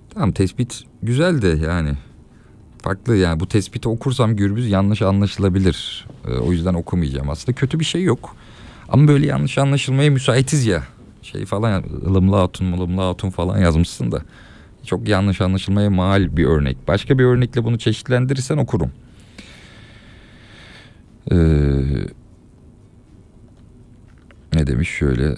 Tamam, tespit güzel de yani farklı, yani bu tespiti okursam Gürbüz yanlış anlaşılabilir. O yüzden okumayacağım. Aslında kötü bir şey yok. Ama böyle yanlış anlaşılmaya müsaitiz ya. Şey falan, ılımlı hatun mılımlı hatun falan yazmışsın da. Çok yanlış anlaşılmaya mal bir örnek. Başka bir örnekle bunu çeşitlendirirsen okurum. Ee, Ne demiş şöyle.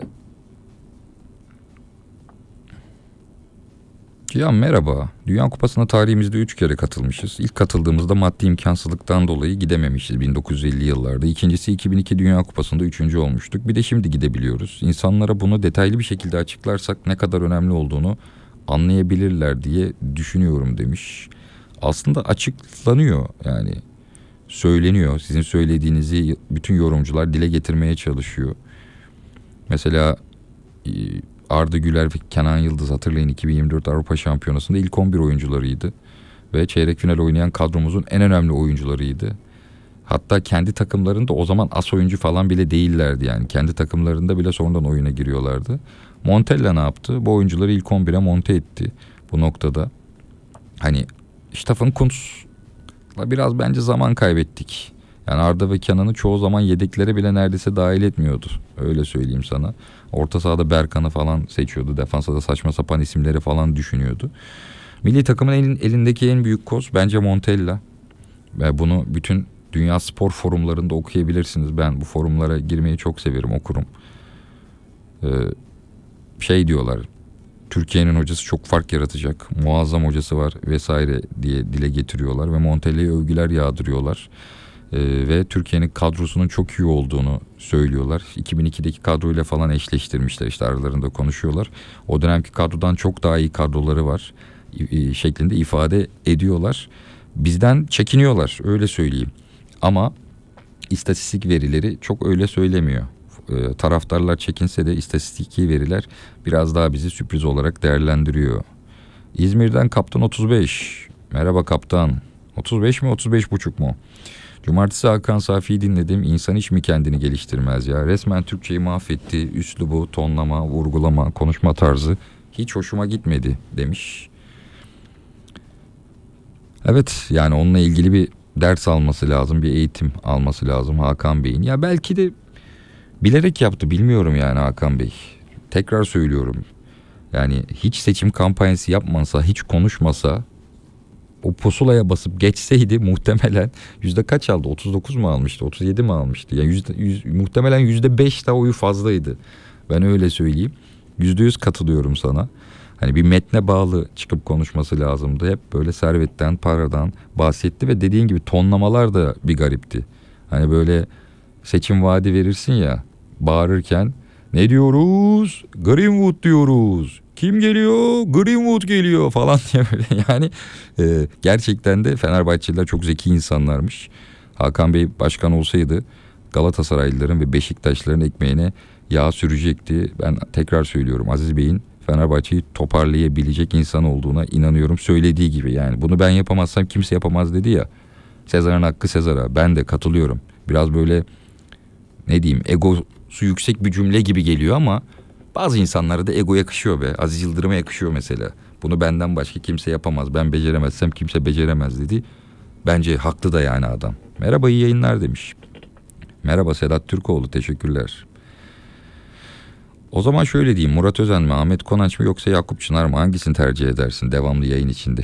Cihan merhaba. Dünya Kupası'na tarihimizde 3 kere katılmışız. İlk katıldığımızda maddi imkansızlıktan dolayı gidememişiz 1950 yıllarda. İkincisi 2002 Dünya Kupası'nda 3. olmuştuk. Bir de şimdi gidebiliyoruz. İnsanlara bunu detaylı bir şekilde açıklarsak ne kadar önemli olduğunu anlayabilirler diye düşünüyorum demiş. Aslında açıklanıyor, yani söyleniyor. Sizin söylediğinizi bütün yorumcular dile getirmeye çalışıyor. Mesela Arda Güler ve Kenan Yıldız, hatırlayın, 2024 Avrupa Şampiyonası'nda ilk 11 oyuncularıydı. Ve çeyrek final oynayan kadromuzun en önemli oyuncularıydı. Hatta kendi takımlarında o zaman as oyuncu falan bile değillerdi yani. Kendi takımlarında bile sonradan oyuna giriyorlardı. Montella ne yaptı? Bu oyuncuları ilk 11'e monte etti bu noktada. Hani Stefan Kuntz'la biraz bence zaman kaybettik. Yani Arda ve Kenan'ı çoğu zaman yedeklere bile neredeyse dahil etmiyordu. Öyle söyleyeyim sana. Orta sahada Berkan'ı falan seçiyordu. Defansa da saçma sapan isimleri falan düşünüyordu. Milli takımın elindeki en büyük koz bence Montella. Ve bunu bütün dünya spor forumlarında okuyabilirsiniz. Ben bu forumlara girmeyi çok severim, okurum. Ee, Şey diyorlar. Türkiye'nin hocası çok fark yaratacak. Muazzam hocası var vesaire diye dile getiriyorlar. Ve Montella'ya övgüler yağdırıyorlar. Ve Türkiye'nin kadrosunun çok iyi olduğunu söylüyorlar. 2002'deki kadroyla falan eşleştirmişler, işte aralarında konuşuyorlar. O dönemki kadrodan çok daha iyi kadroları var şeklinde ifade ediyorlar. Bizden çekiniyorlar, öyle söyleyeyim. Ama istatistik verileri çok öyle söylemiyor. Taraftarlar çekinse de istatistiki veriler biraz daha bizi sürpriz olarak değerlendiriyor. İzmir'den Kaptan 35. Merhaba Kaptan. 35 mi 35,5 mu? Cumartesi Hakan Safi'yi dinledim. İnsan hiç mi kendini geliştirmez ya? Resmen Türkçeyi mahvetti. Üslubu, tonlama, vurgulama, konuşma tarzı hiç hoşuma gitmedi demiş. Evet, yani onunla ilgili bir ders alması lazım. Bir eğitim alması lazım Hakan Bey'in. Ya belki de bilerek yaptı, bilmiyorum yani Hakan Bey. Tekrar söylüyorum. Yani hiç seçim kampanyası yapmasa, hiç konuşmasa, o pusulaya basıp geçseydi muhtemelen yüzde kaç aldı? 39 mu almıştı? 37 mi almıştı? Yani muhtemelen %5 daha oyu fazlaydı. Ben öyle söyleyeyim. %100 katılıyorum sana. Hani bir metne bağlı çıkıp konuşması lazımdı. Hep böyle servetten, paradan bahsetti ve dediğin gibi tonlamalar da bir garipti. Hani böyle seçim vaadi verirsin ya, bağırırken ne diyoruz? Greenwood diyoruz. Kim geliyor? Greenwood geliyor falan diye böyle yani gerçekten de Fenerbahçeliler çok zeki insanlarmış. Hakan Bey başkan olsaydı Galatasaraylıların ve Beşiktaşlıların ekmeğine yağ sürecekti. Ben tekrar söylüyorum, Aziz Bey'in Fenerbahçe'yi toparlayabilecek insan olduğuna inanıyorum. Söylediği gibi, yani bunu ben yapamazsam kimse yapamaz dedi ya. Sezar'ın hakkı Sezar'a, ben de katılıyorum. Biraz böyle ne diyeyim, egosu yüksek bir cümle gibi geliyor ama bazı insanlara da ego yakışıyor be. Aziz Yıldırım'a yakışıyor mesela. Bunu benden başka kimse yapamaz. Ben beceremezsem kimse beceremez dedi. Bence haklı da yani adam. Merhaba, iyi yayınlar demiş. Merhaba Sedat Türkoğlu, teşekkürler. O zaman şöyle diyeyim, Murat Özen mi, Ahmet Konaç mı yoksa Yakup Çınar mı, hangisini tercih edersin devamlı yayın içinde?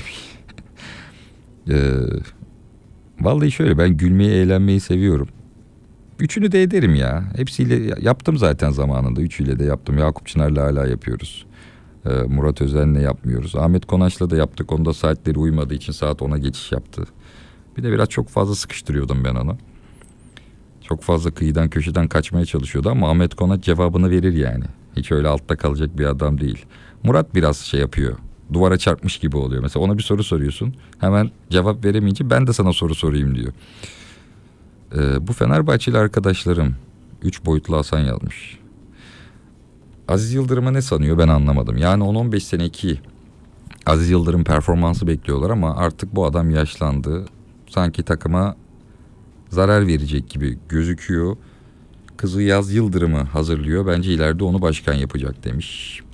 Vallahi şöyle, ben gülmeyi eğlenmeyi seviyorum. Üçünü de ederim ya. Hepsiyle yaptım zaten zamanında. Üçüyle de yaptım. Yakup Çınar'la hala yapıyoruz. Murat Özen'le yapmıyoruz. Ahmet Konaç'la da yaptık. Onda saatleri uymadığı için saat 10'a geçiş yaptı. Bir de biraz çok fazla sıkıştırıyordum ben onu. Çok fazla kıyıdan köşeden kaçmaya çalışıyordu ama Ahmet Konaç cevabını verir yani. Hiç öyle altta kalacak bir adam değil. Murat biraz şey yapıyor. Duvara çarpmış gibi oluyor. Mesela ona bir soru soruyorsun. Hemen cevap veremeyince ben de sana soru sorayım diyor. Bu Fenerbahçeli arkadaşlarım 3 boyutlu Hasan yazmış. Aziz Yıldırım'ı ne sanıyor ben anlamadım. Yani 10-15 seneki Aziz Yıldırım performansı bekliyorlar ama artık bu adam yaşlandı. Sanki takıma zarar verecek gibi gözüküyor. Kızı Yaz Yıldırım'ı hazırlıyor. Bence ileride onu başkan yapacak demiş.